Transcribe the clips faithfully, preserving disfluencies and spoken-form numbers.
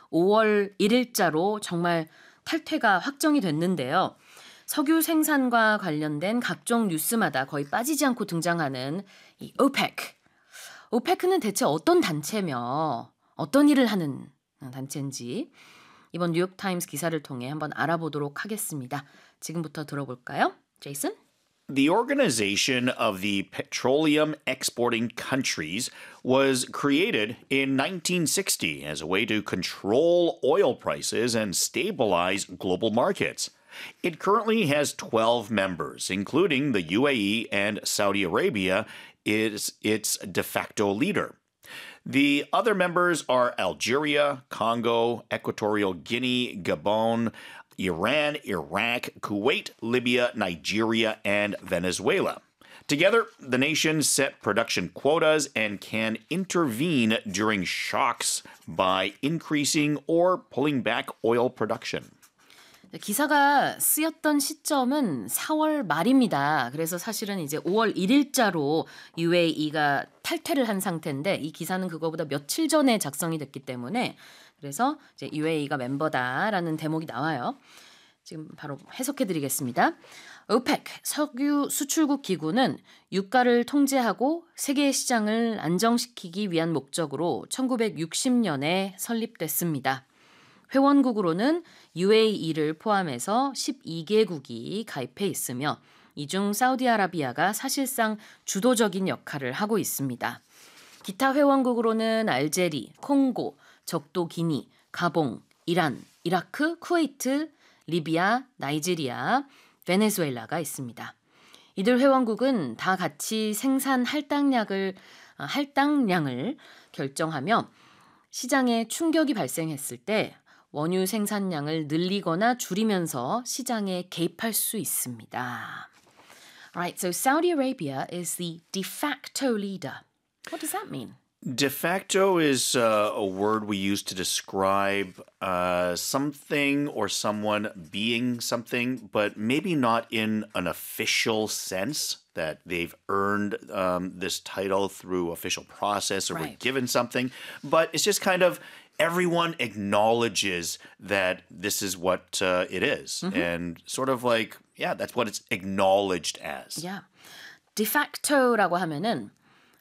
오월 일일자로 정말 탈퇴가 확정이 됐는데요. 석유 생산과 관련된 각종 뉴스마다 거의 빠지지 않고 등장하는 이 오펙. 오펙은 대체 어떤 단체며 어떤 일을 하는 단체인지 이번 뉴욕타임스 기사를 통해 한번 알아보도록 하겠습니다. 지금부터 들어볼까요? 제이슨? The Organization of the Petroleum Exporting Countries was created in nineteen sixty as a way to control oil prices and stabilize global markets. It currently has twelve members, including the U A E, and Saudi Arabia is its de facto leader. The other members are Algeria, Congo, Equatorial Guinea, Gabon, Iran, Iraq, Kuwait, Libya, Nigeria, and Venezuela. Together, the nations set production quotas and can intervene during shocks by increasing or pulling back oil production. 기사가 쓰였던 시점은 사월 말입니다. 그래서 사실은 이제 오월 일일자로 유에이이가 탈퇴를 한 상태인데 이 기사는 그거보다 며칠 전에 작성이 됐기 때문에 그래서 이제 유에이이가 멤버다라는 대목이 나와요. 지금 바로 해석해 드리겠습니다. 오펙, 석유 수출국 기구는 유가를 통제하고 세계 시장을 안정시키기 위한 목적으로 천구백육십 년에 설립됐습니다. 회원국으로는 유에이이를 포함해서 십이 개국이 가입해 있으며 이 중 사우디아라비아가 사실상 주도적인 역할을 하고 있습니다. 기타 회원국으로는 알제리, 콩고, 적도 기니, 가봉, 이란, 이라크, 쿠웨이트, 리비아, 나이지리아, 베네수엘라가 있습니다. 이들 회원국은 다 같이 생산 할당량을, 할당량을 결정하며 시장에 충격이 발생했을 때 원유 생산량을 늘리거나 줄이면서 시장에 개입할 수 있습니다. Alright, so Saudi Arabia is the de facto leader. What does that mean? De facto is uh, a word we use to describe uh, something or someone being something, but maybe not in an official sense that they've earned um, this title through official process or Right. were given something. But it's just kind of everyone acknowledges that this is what uh, it is. Mm-hmm. And sort of like, yeah, that's what it's acknowledged as. Yeah. De facto라고 하면은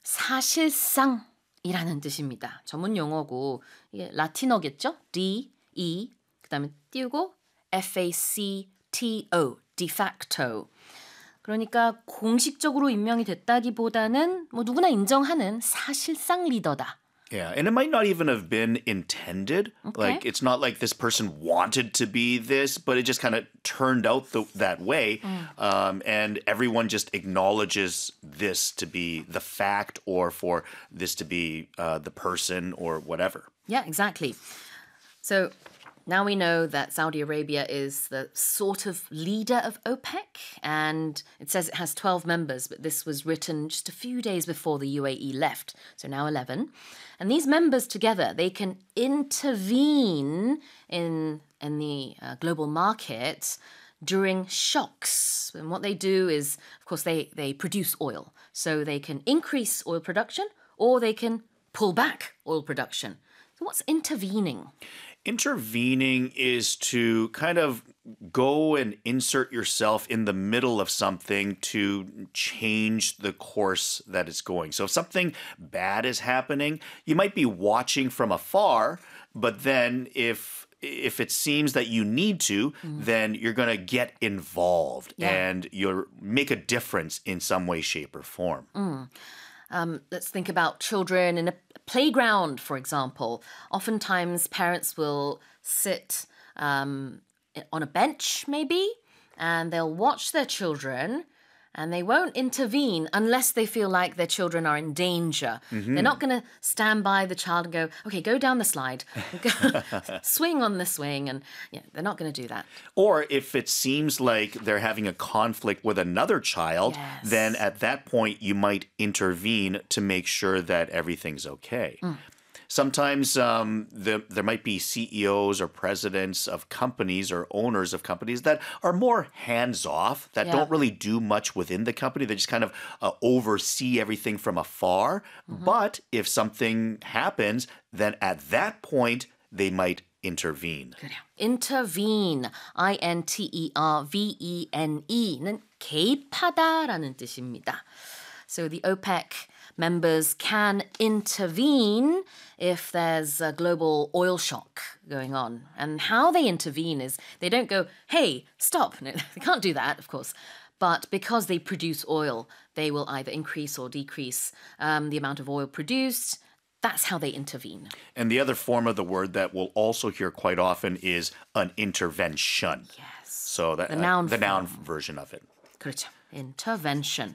사실상 이라는 뜻입니다. 전문 용어고 이게 라틴어겠죠? D, E, 그 다음에 띄우고 F A C T O, de facto. 그러니까 공식적으로 임명이 됐다기보다는 뭐 누구나 인정하는 사실상 리더다. Yeah, and it might not even have been intended. Okay. Like, it's not like this person wanted to be this, but it just kind of turned out the, that way. Mm. Um, and everyone just acknowledges this to be the fact or for this to be uh, the person or whatever. Yeah, exactly. So now we know that Saudi Arabia is the sort of leader of OPEC, and it says it has twelve members, but this was written just a few days before the U A E left, so now eleven. And these members together, they can intervene in, in the uh, global market during shocks. And what they do is, of course, they, they produce oil. So they can increase oil production or they can pull back oil production. So what's intervening? Intervening is to kind of go and insert yourself in the middle of something to change the course that it's going. So if something bad is happening, you might be watching from afar, but then if if it seems that you need to, mm. then you're going to get involved yeah. and you'll make a difference in some way, shape, or form. Mm. Um, let's think about children in a playground, for example. Oftentimes, parents will sit um, on a bench, maybe, and they'll watch their children, and they won't intervene unless they feel like their children are in danger. Mm-hmm. They're not going to stand by the child and go, okay, go down the slide, swing on the swing, and yeah, they're not going to do that. Or if it seems like they're having a conflict with another child, yes. then at that point you might intervene to make sure that everything's okay. Mm. Sometimes um, the, there might be C E Os or presidents of companies or owners of companies that are more hands-off, that yeah. don't really do much within the company. They just kind of uh, oversee everything from afar. Mm-hmm. But if something happens, then at that point, they might intervene. 그래요. intervene, I-N-T-E-R-V-E-N-E는 개입하다라는 뜻입니다. So the OPEC members can intervene if there's a global oil shock going on. And how they intervene is they don't go, hey, stop. No, they can't do that, of course. But because they produce oil, they will either increase or decrease um, the amount of oil produced. That's how they intervene. And the other form of the word that we'll also hear quite often is an intervention. Yes. So that, The noun uh, the noun form. version of it. 그렇죠. intervention.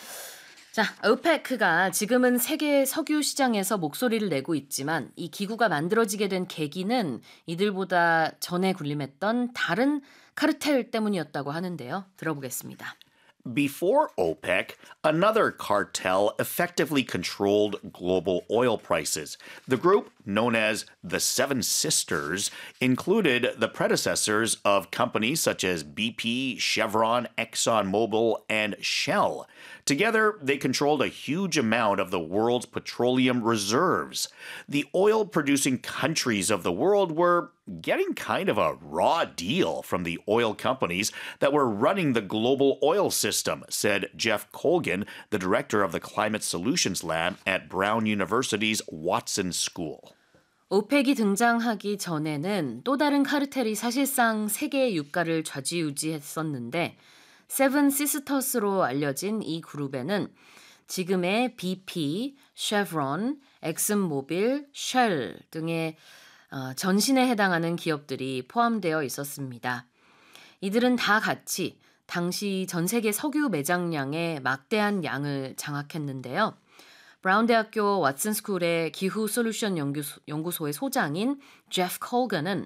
자, 오페크가 지금은 세계 석유 시장에서 목소리를 내고 있지만 이 기구가 만들어지게 된 계기는 이들보다 전에 군림했던 다른 카르텔 때문이었다고 하는데요. 들어보겠습니다. Before OPEC, another cartel effectively controlled global oil prices. The group, known as the Seven Sisters, included the predecessors of companies such as B P, Chevron, ExxonMobil, and Shell. Together, they controlled a huge amount of the world's petroleum reserves. The oil-producing countries of the world were getting kind of a raw deal from the oil companies that were running the global oil system, said Jeff Colgan, the director of the Climate Solutions Lab at Brown University's Watson School. 오펙이 등장하기 전에는 또 다른 카르텔이 사실상 세계의 유가를 좌지우지했었는데 세븐 시스터스로 알려진 이 그룹에는 지금의 비피, 쉐브론, 엑슨모빌, 쉘 등의 어, 전신에 해당하는 기업들이 포함되어 있었습니다. 이들은 다 같이 당시 전 세계 석유 매장량의 막대한 양을 장악했는데요. 브라운 대학교 왓슨 스쿨의 기후 솔루션 연구소, 연구소의 소장인 제프 콜건은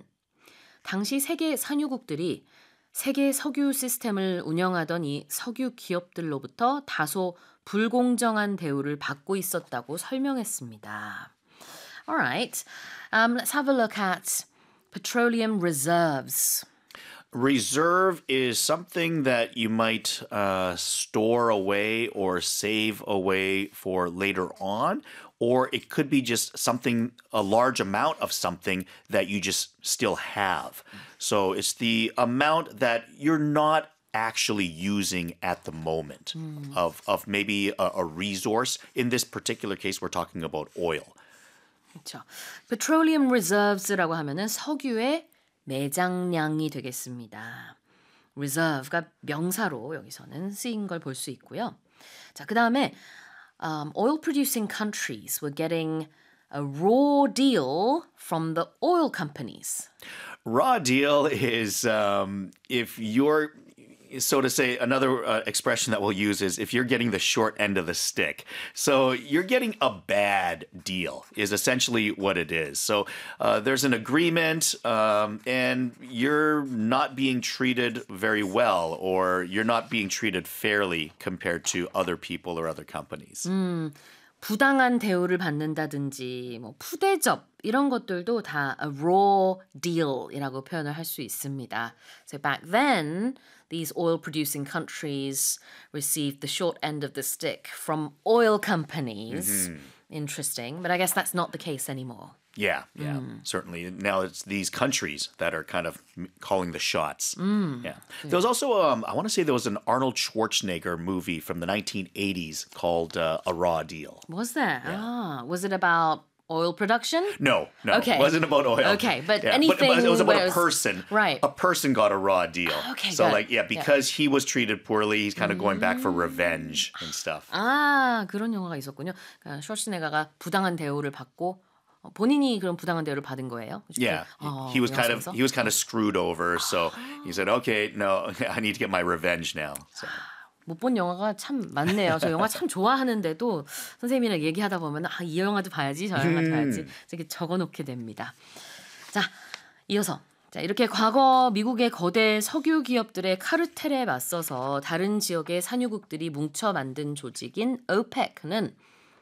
당시 세계 산유국들이 세계 석유 시스템을 운영하던 이 석유 기업들로부터 다소 불공정한 대우를 받고 있었다고 설명했습니다. Alright, um, let's have a look at petroleum reserves. Reserve is something that you might uh, store away or save away for later on, or it could be just something, a large amount of something that you just still have. So it's the amount that you're not actually using at the moment mm. of, of maybe a, a resource. In this particular case, we're talking about oil. 그렇죠. petroleum reserves라고 하면은 석유의 매장량이 되겠습니다. reserve가 명사로 여기서는 쓰인 걸 볼 수 있고요. 자, 그다음에 um, oil producing countries were getting a raw deal from the oil companies. Raw deal is um, if you're, so to say, another uh, expression that we'll use is if you're getting the short end of the stick. So you're getting a bad deal is essentially what it is. So uh, there's an agreement um, and you're not being treated very well or you're not being treated fairly compared to other people or other companies. 음, 부당한 대우를 받는다든지 뭐 푸대접 이런 것들도 다 a raw deal이라고 표현을 할 수 있습니다. So back then, these oil-producing countries received the short end of the stick from oil companies. Mm-hmm. Interesting, but I guess that's not the case anymore. Yeah, yeah, mm. certainly. Now it's these countries that are kind of calling the shots. Mm. Yeah. There was also, um, I want to say there was an Arnold Schwarzenegger movie from the nineteen eighties called uh, A Raw Deal. Was there? Yeah. Ah, was it about oil production? No, no. Okay. It wasn't about oil. Okay, but yeah, anything but, but it was about where a it was- person. Right. A person got a raw deal. Okay, so good. like, yeah, because he was treated poorly, he's kind of going back for revenge and stuff. 아, 그런 영화가 있었군요. 그러니까 슈워츠네거가 부당한 대우를 받고 어, 본인이 그런 부당한 대우를 받은 거예요. Yeah, 어, he was kind of 영화 속에서? he was kind of screwed over, so he said, "Okay, no, I need to get my revenge now." So. 못 본 영화가 참 많네요. 저 영화 참 좋아하는데도 선생님이랑 얘기하다 보면 아, 이 영화도 봐야지, 저 영화도 봐야지 이렇게 적어놓게 됩니다. 자, 이어서 자, 이렇게 과거 미국의 거대 석유 기업들의 카르텔에 맞서서 다른 지역의 산유국들이 뭉쳐 만든 조직인 오펙는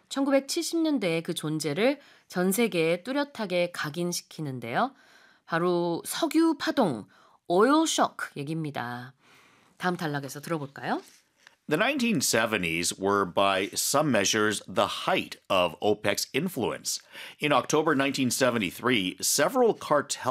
천구백칠십 년대에 그 존재를 전 세계에 뚜렷하게 각인시키는데요. 바로 석유 파동, oil shock 얘기입니다. 다음 단락에서 들어볼까요? The nineteen seventies were, by some measures, the height of OPEC's influence. In October nineteen seventy-three, several cartels